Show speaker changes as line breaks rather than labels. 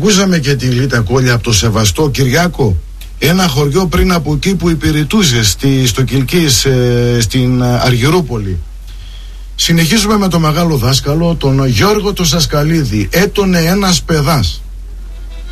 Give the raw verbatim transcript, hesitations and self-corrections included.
Ακούσαμε και τη Λίτα Κόλλια από το Σεβαστό Κυριάκο, ένα χωριό πριν από εκεί που υπηρετούσε στη, στο Κιλκής, ε, στην Αργυρούπολη. Συνεχίζουμε με το μεγάλο δάσκαλο, τον Γιώργο το Σασκαλίδη. Έτωνε ένας παιδάς.